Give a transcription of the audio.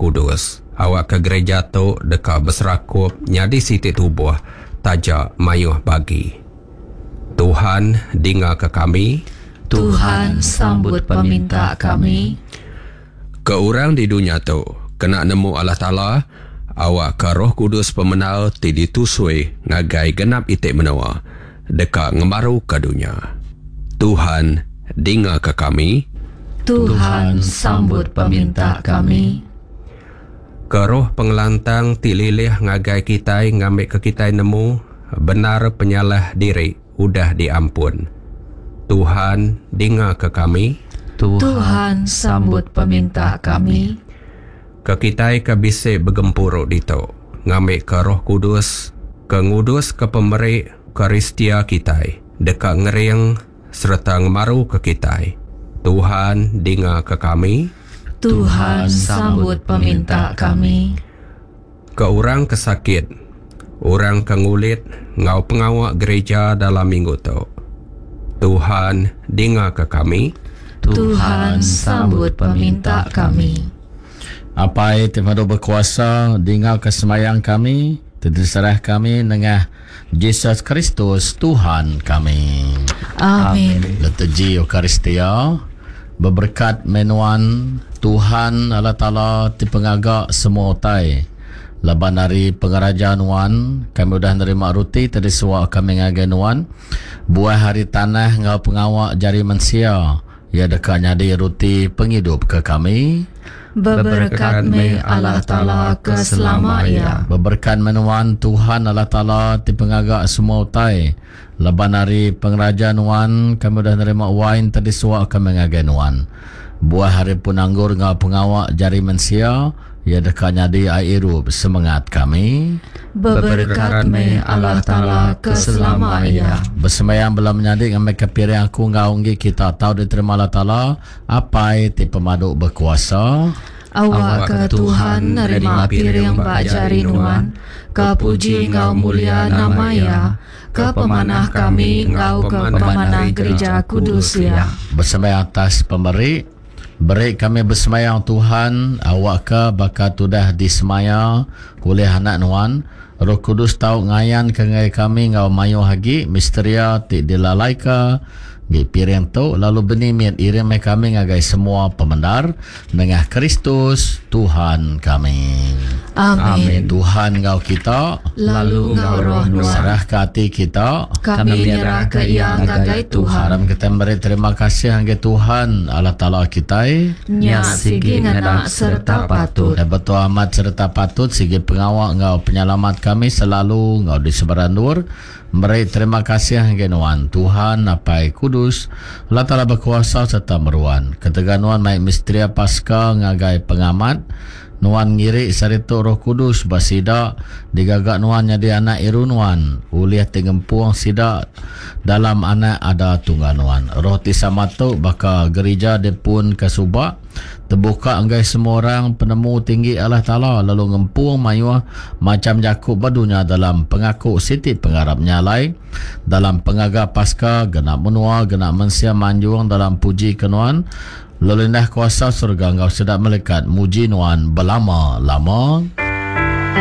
Kudus. Awak ke gereja tu dekat berserakup nyadi siti tubuh tajak mayuh bagi. Tuhan dengar ke kami. Tuhan sambut peminta kami. Ke orang di dunia tu kena nemu Allah Ta'ala, awak ke Roh Kudus pemenal ti ditusui ngagai genap itik menua dekat ngemaru ke dunia. Tuhan dengar ke kami. Tuhan sambut peminta kami. Ke roh pengelantang ti lilih ngagai kitai ngambil ke kitai nemu benar penyalah diri udah diampun. Tuhan dengar ke kami. Tuhan sambut peminta kami. Ke kitai ke bisik bergempuruk dito ngambil ke Roh Kudus, ke ngudus ke pemberi Karistia kitai dekat ngeriang serta ngemaru ke kitai. Tuhan dengar ke kami. Tuhan sambut peminta kami. Ke orang kesakit, orang kengulit, ngau pengawak gereja dalam minggu tu. Tuhan dengar ke kami. Tuhan sambut peminta kami. Apa Tuhan berkuasa dengar kesemayang kami, terserah kami dengan Yesus Kristus Tuhan kami. Amin. Liturgi Eukaristia berberkat menuan Tuhan Allah Ta'ala di pengagak semua utai. Laban hari pengerajaan Wan, kami sudah nerima ruti tadi suak kami ngagai Wan. Buah hari tanah ngau pengawak jari mensia. Ya dekatnya di ruti penghidup ke kami. Berberkat me Allah Ta'ala keselamanya. Berberkat menuan Tuhan Allah Ta'ala di pengagak semua utai. Laban hari pengerajaan Wan, kami sudah nerima wine tadi suak kami ngagai Wan. Buah hari pun anggur ngau pengawak jari mensia. Ya dekatnya di airu semangat kami. Berberkat me Allah Ta'ala keselamanya. Bersemayam belum menyadik dengan mereka piring aku ngaunggi kita tahu diterima Allah Ta'ala apa ti pemaduk berkuasa. Awak ke Tuhan nerima piring bak jari nuan, ke puji ngau mulia namanya, ke pemanah kami ngau ke pemanah gereja kudus ya. Bersemayam atas pemberi. Beri kami bersemayang Tuhan, awak ke bakat sudah disemaya oleh anak nuan. Roh Kudus tahu ngayan ke ngai kami ngau mayu hagi misteria ti dilalai ke gi piring tu lalu benimit irim kami ngagai semua pemendar dengan Kristus Tuhan kami. Amin. Tuhan ngau kita Lalu ngau roh nuan, serah ke hati kita kami nyerah ke ia ngagai Tuhan. Haram kita beri terima kasih hangga Tuhan Allah Ta'ala kita. Nya sigi ngena serta patut. Dan betul amat serta patut sigi pengawak ngau penyelamat kami selalu ngau di sebaran dur. Beri terima kasih hangga nuan Tuhan apai kudus Allah Ta'ala berkuasa serta meruan. Ketegan nuan maik misteri pasca ngagai pengamat. Nuan ngiri sarito Roh Kudus basida digagak nuan jadi anak iru nuan uliah tingempuang sida dalam anak ada tunggal nuan roh tisamatu baka gereja depun kasubak terbuka anggai semua orang penemu tinggi Allah Ta'ala lalu ngempuang mayuah macam Yakub badunya dalam pengaku siti pengharap nyalai dalam pengaga pasca genap menua genap mensia manjuang dalam puji kenuan. Lalu indah kuasa surga engkau sedap melekat muji nuan berlama-lama.